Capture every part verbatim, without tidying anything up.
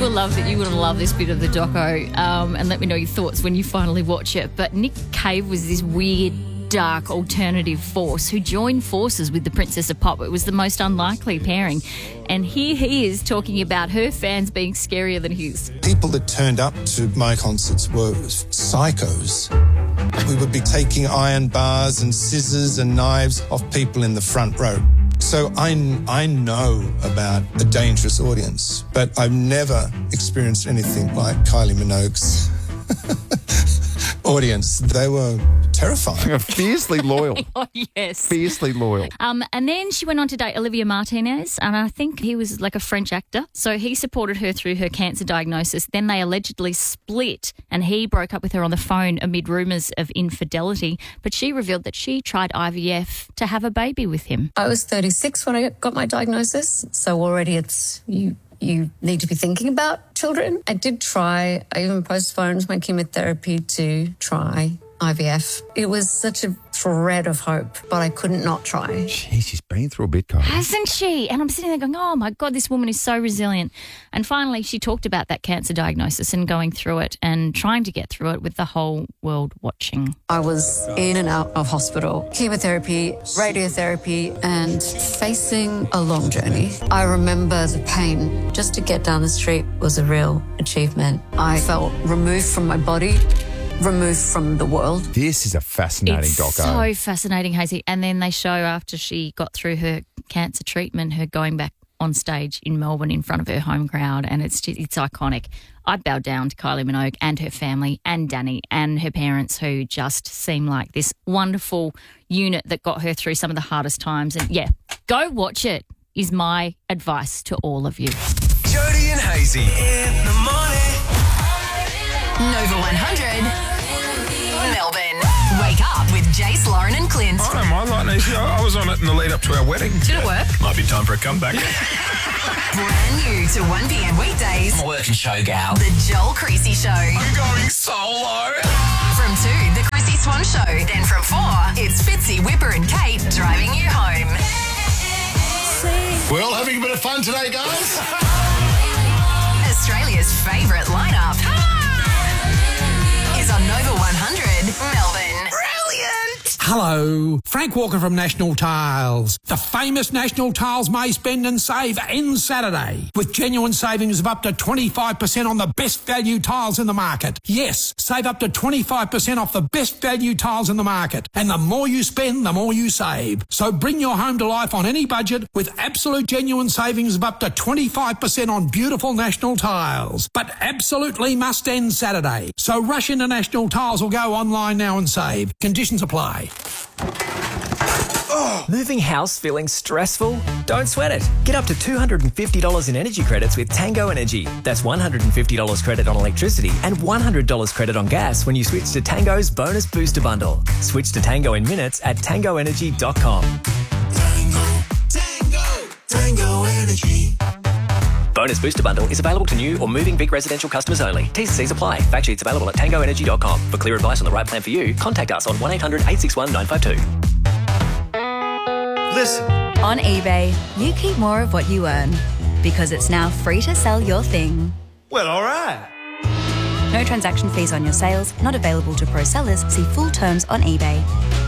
will love that. You will love this bit of the doco, um, and let me know your thoughts when you finally watch it. But Nick Cave was this weird, dark alternative force who joined forces with the Princess of Pop. It was the most unlikely pairing. And here he is talking about her fans being scarier than his. People that turned up to my concerts were psychos. We would be taking iron bars and scissors and knives off people in the front row. So I, I know about a dangerous audience, but I've never experienced anything like Kylie Minogue's audience. They were terrifying. Fiercely loyal. Oh, yes. Fiercely loyal. Um, and then she went on to date Olivia Martinez, and I think he was like a French actor. So he supported her through her cancer diagnosis. Then they allegedly split, and he broke up with her on the phone amid rumours of infidelity. But she revealed that she tried I V F to have a baby with him. I was thirty-six when I got my diagnosis, so already it's you. You need to be thinking about children. I did try. I even postponed my chemotherapy to try I V F. It was such a thread of hope, but I couldn't not try. Jeez, she's been through a bit, Kylie. Hasn't she? And I'm sitting there going, oh, my God, this woman is so resilient. And finally, she talked about that cancer diagnosis and going through it and trying to get through it with the whole world watching. I was in and out of hospital, chemotherapy, radiotherapy, and facing a long journey. I remember the pain. Just to get down the street was a real achievement. I felt removed from my body, removed from the world. This is a fascinating it's doco. so fascinating, Hazy. And then they show after she got through her cancer treatment, her going back on stage in Melbourne in front of her home crowd, and it's just, it's iconic. I bow down to Kylie Minogue and her family and Danny and her parents, who just seem like this wonderful unit that got her through some of the hardest times. And yeah, go watch it is my advice to all of you. Jody and Hazy in the morning. Nova one hundred. Melbourne. Wake up with Jace, Lauren and Clint. I don't mind Lightning Easy. I was on it in the lead up to our wedding. Did it work? Might be time for a comeback. Brand new to one p.m. weekdays. I'm a working show gal. The Joel Creasy Show. I'm going solo. From two, The Chrissy Swan Show. Then from four, it's Fitzy, Whipper and Kate driving you home. Well, having a bit of fun today, guys. Australia's favourite lineup is on Nova one hundred Melbourne. Brilliant. Hello, Frank Walker from National Tiles. The famous National Tiles May Spend and Save ends Saturday with genuine savings of up to twenty-five percent on the best value tiles in the market. Yes, save up to twenty-five percent off the best value tiles in the market. And the more you spend, the more you save. So bring your home to life on any budget with absolute genuine savings of up to twenty-five percent on beautiful National Tiles. But absolutely must end Saturday. So rush into National Tiles or go online now and save. Conditions apply. Oh. Moving house feeling stressful? Don't sweat it. Get up to two hundred fifty dollars in energy credits with Tango Energy. That's one hundred fifty dollars credit on electricity and one hundred dollars credit on gas when you switch to Tango's Bonus Booster Bundle. Switch to Tango in minutes at tango energy dot com. Tango, Tango, Tango Energy. Bonus Booster Bundle is available to new or moving Vic residential customers only. T's and C's apply. Fact sheets available at tango energy dot com. For clear advice on the right plan for you, contact us on one eight hundred eight six one nine five two. Listen. On eBay, you keep more of what you earn because it's now free to sell your thing. Well, all right. No transaction fees on your sales, not available to pro sellers. See full terms on eBay.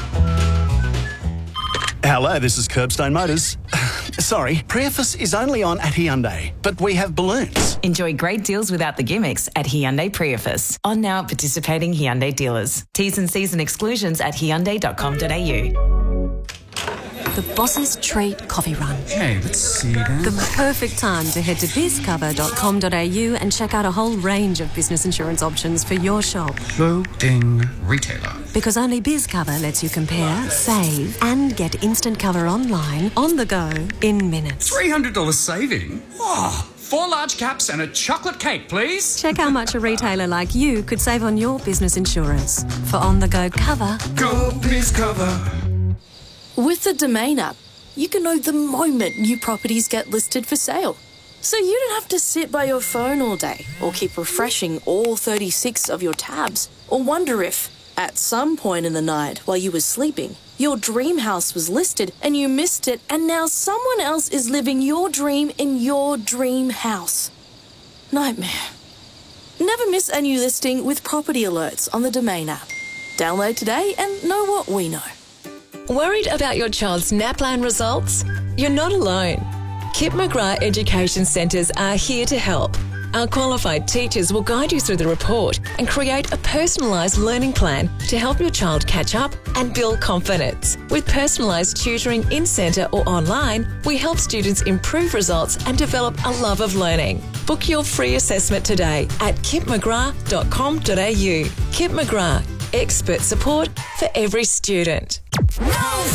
Hello, this is Curbstone Motors. Sorry, Priefus is only on at Hyundai, but we have balloons. Enjoy great deals without the gimmicks at Hyundai Priefus. On now at participating Hyundai dealers. T's and C's and exclusions at hyundai dot com dot a u. The Boss's Treat Coffee Run. Hey, let's see that. The perfect time to head to biz cover dot com dot a u and check out a whole range of business insurance options for your shop. Loading retailer. Because only BizCover lets you compare, save, and get instant cover online, on the go, in minutes. three hundred dollars saving? Oh, four large caps and a chocolate cake, please. Check how much a retailer like you could save on your business insurance. For on-the-go cover. Go BizCover. With the Domain app, you can know the moment new properties get listed for sale. So you don't have to sit by your phone all day or keep refreshing all thirty-six of your tabs or wonder if, at some point in the night while you were sleeping, your dream house was listed and you missed it and now someone else is living your dream in your dream house. Nightmare. Never miss a new listing with property alerts on the Domain app. Download today and know what we know. Worried about your child's NAPLAN results? You're not alone. Kip McGrath Education Centres are here to help. Our qualified teachers will guide you through the report and create a personalised learning plan to help your child catch up and build confidence. With personalised tutoring in-centre or online, we help students improve results and develop a love of learning. Book your free assessment today at kip mcgrath dot com dot a u. Kip McGrath, expert support for every student.